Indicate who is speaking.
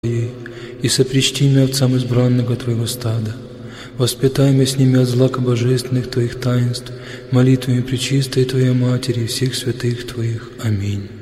Speaker 1: и сопричтими овцам избранного Твоего стада. Воспитаемые с ними от злака божественных Твоих таинств, молитвами пречистой Твоей Матери и всех святых Твоих. Аминь.